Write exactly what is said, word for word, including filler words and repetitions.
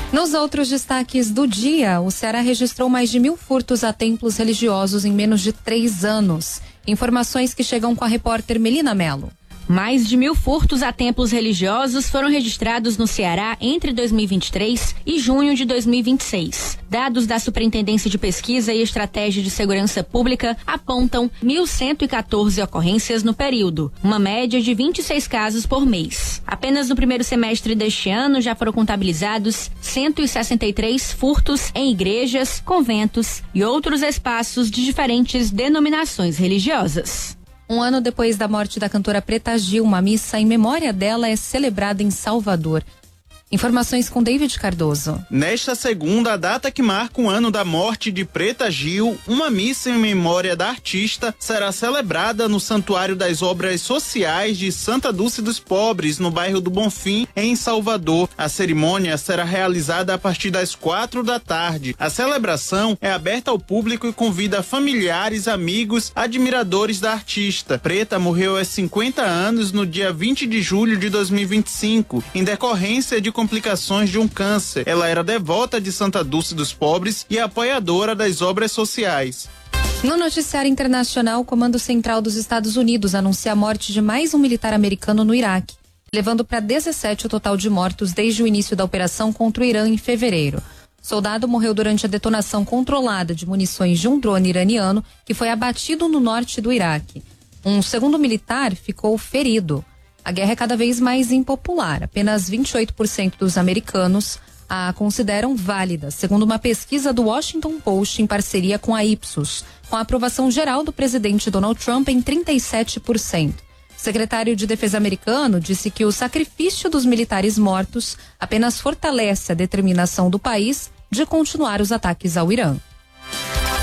Nos outros destaques do dia, o Ceará registrou mais de mil furtos a templos religiosos em menos de três anos. Informações que chegam com a repórter Melina Mello. Mais de mil furtos a templos religiosos foram registrados no Ceará entre dois mil e vinte e três e junho de dois mil e vinte e seis. Dados da Superintendência de Pesquisa e Estratégia de Segurança Pública apontam mil cento e quatorze ocorrências no período, uma média de vinte e seis casos por mês. Apenas no primeiro semestre deste ano já foram contabilizados cento e sessenta e três furtos em igrejas, conventos e outros espaços de diferentes denominações religiosas. Um ano depois da morte da cantora Preta Gil, uma missa em memória dela é celebrada em Salvador. Informações com David Cardoso. Nesta segunda, a data que marca o ano da morte de Preta Gil, uma missa em memória da artista será celebrada no Santuário das Obras Sociais de Santa Dulce dos Pobres, no bairro do Bonfim, em Salvador. A cerimônia será realizada a partir das quatro da tarde. A celebração é aberta ao público e convida familiares, amigos, admiradores da artista. Preta morreu aos cinquenta anos no dia vinte de julho de dois mil e vinte e cinco, em decorrência de complicações de um câncer. Ela era devota de Santa Dulce dos Pobres e apoiadora das obras sociais. No noticiário internacional, o Comando Central dos Estados Unidos anuncia a morte de mais um militar americano no Iraque, levando para dezessete o total de mortos desde o início da operação contra o Irã em fevereiro. O soldado morreu durante a detonação controlada de munições de um drone iraniano que foi abatido no norte do Iraque. Um segundo militar ficou ferido. A guerra é cada vez mais impopular. Apenas vinte e oito por cento dos americanos a consideram válida, segundo uma pesquisa do Washington Post em parceria com a Ipsos, com a aprovação geral do presidente Donald Trump em trinta e sete por cento. O secretário de Defesa americano disse que o sacrifício dos militares mortos apenas fortalece a determinação do país de continuar os ataques ao Irã.